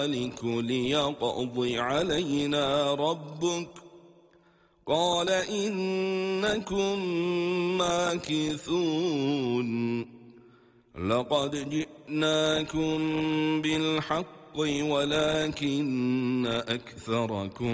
الملك ليقض علينا ربك قال إنكم ماكثون لقد جئناكم بالحق ولكن أكثركم